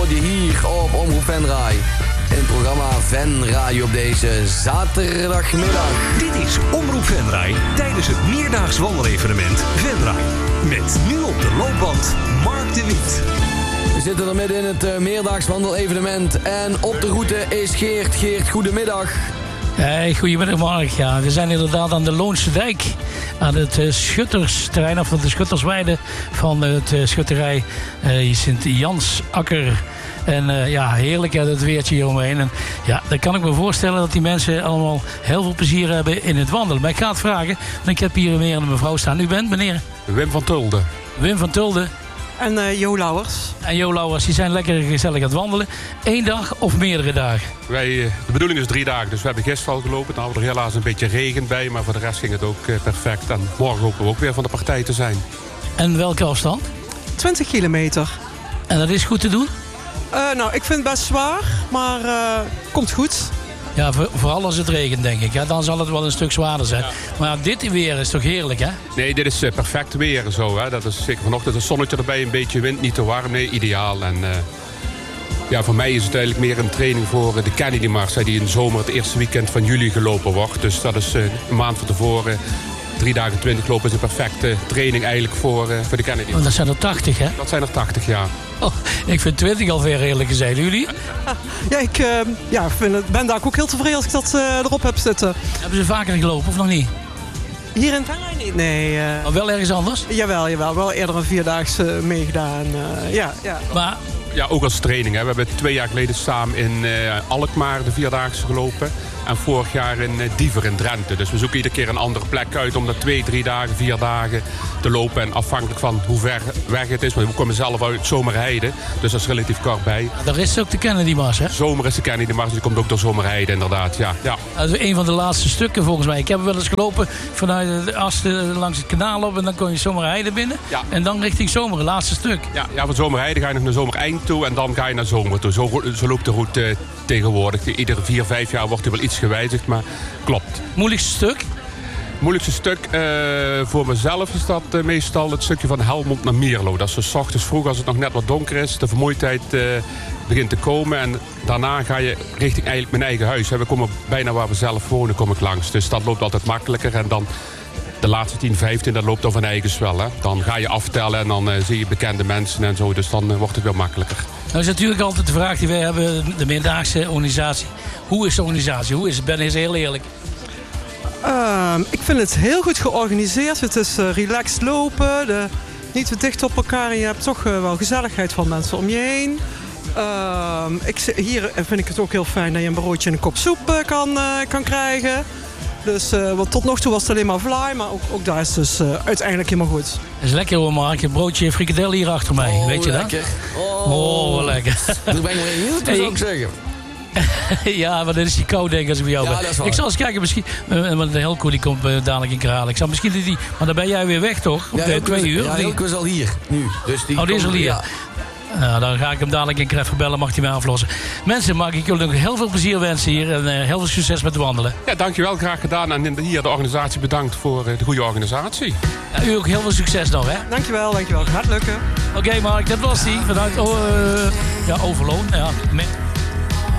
hoorde je hier op Omroep Venray. In het programma Venray op deze zaterdagmiddag. Dit is Omroep Venray tijdens het meerdaags wandelevenement Venray. Met nu op de loopband Mark de Wit. We zitten er midden in het meerdaags wandelevenement. En op de route is Geert. Geert, goedemiddag. Hey, goedemiddag Mark. Ja, we zijn inderdaad aan de Loonse Dijk. Aan het schuttersterrein, of de schuttersweide van het schutterij Sint-Jansakker. En ja, heerlijk het weertje hieromheen. En ja, dan kan ik me voorstellen dat die mensen allemaal heel veel plezier hebben in het wandelen. Maar ik ga het vragen, want ik heb hier meer een mevrouw staan. U bent meneer? Wim van Tulde. Wim van Tulde. En Jo Lauwers. En Jo Lauwers, die zijn lekker gezellig aan het wandelen. 1 dag of meerdere dagen? De bedoeling is 3 dagen, dus we hebben gisteren al gelopen. Dan hadden we er helaas een beetje regen bij, maar voor de rest ging het ook perfect. En morgen hopen we ook weer van de partij te zijn. En welke afstand? 20 kilometer. En dat is goed te doen? Nou, ik vind het best zwaar, maar komt goed. Ja, vooral als het regent, denk ik. Ja, dan zal het wel een stuk zwaarder zijn. Ja. Maar dit weer is toch heerlijk, hè? Nee, dit is perfect weer zo. Hè? Dat is zeker vanochtend een zonnetje erbij, een beetje wind, niet te warm. Nee, ideaal. En ja, voor mij is het eigenlijk meer een training voor de Kennedy Mars, die in de zomer het eerste weekend van juli gelopen wordt. Dus dat is een maand van tevoren. 3 dagen 20 lopen is een perfecte training eigenlijk voor de Kennedy. Want dat zijn er 80, hè? Dat zijn er 80, ja. Oh, ik vind 20 al ver eerlijk gezegd. Jullie? Ja, ik ben daar ook heel tevreden als ik dat erop heb zitten. Hebben ze vaker gelopen of nog niet? Hier in Venray niet, nee. Maar wel ergens anders? Jawel. Wel eerder een 4-daagse meegedaan. Ja. Maar... Ja, ook als training. Hè. We hebben 2 jaar geleden samen in Alkmaar de 4-daagse gelopen. En vorig jaar in Diever in Drenthe. Dus we zoeken iedere keer een andere plek uit om dat 2, 3 dagen, 4 dagen te lopen. En afhankelijk van hoe ver weg het is. Maar we komen zelf uit Zomerheide. Dus dat is relatief kort bij. Ja, daar is ook de Kennedy Mars, hè? Zomer is de Kennedy Mars. Dus die komt ook door Zomerheide inderdaad. Ja. Dat is een van de laatste stukken volgens mij. Ik heb wel eens gelopen vanuit de Asten langs het kanaal op. En dan kon je Zomerheide binnen. Ja. En dan richting Zomer, laatste stuk. Ja, van Zomerheide ga je nog naar Zomereind toe. En dan ga je naar Zomer toe. Zo loopt de route tegenwoordig. Iedere 4, 5 jaar wordt er wel iets gewijzigd. Maar klopt. Moeilijkste stuk? Moeilijkste stuk voor mezelf is dat meestal het stukje van Helmond naar Mierlo. Dat is dus 's ochtends vroeg als het nog net wat donker is. De vermoeidheid begint te komen. En daarna ga je richting eigenlijk mijn eigen huis. We komen bijna waar we zelf wonen kom ik langs. Dus dat loopt altijd makkelijker. En dan de laatste 10, 15, dat loopt dan van eigen wel. Hè. Dan ga je aftellen en dan zie je bekende mensen en zo. Dus dan wordt het wel makkelijker. Nou is natuurlijk altijd de vraag die wij hebben, de meerdaagse organisatie. Hoe is de organisatie? Hoe is het? Ben eens heel eerlijk. Ik vind het heel goed georganiseerd. Het is relaxed lopen, niet te dicht op elkaar. En je hebt toch wel gezelligheid van mensen om je heen. Hier vind ik het ook heel fijn dat je een broodje en een kop soep kan krijgen. Dus want tot nog toe was het alleen maar vlaai, maar ook daar is het dus uiteindelijk helemaal goed. Dat is lekker hoor, Mark. Een broodje frikadel hier achter mij, weet je lekker. Dat? Oh, lekker. Daar ben ik wel heel toe, zou ik zeggen. Ja, maar dat is die kou denk ik als ik bij jou ben. Ik zal eens kijken, misschien... Want de Helco die komt dadelijk in keer halen. Ik zal misschien maar dan ben jij weer weg toch? Op 2 uur? Ja, Helco is al hier, nu. Dus die die is al hier. Ja. Nou, dan ga ik hem dadelijk een keer even bellen, mag hij mij aflossen. Mensen, mag ik jullie nog heel veel plezier wensen hier en heel veel succes met wandelen. Ja, dankjewel, graag gedaan. En hier de organisatie bedankt voor de goede organisatie. Ja, u ook heel veel succes nog, hè? Dankjewel. Gaat lukken. Oké, Mark, dat was die vanuit Overloon. Ja,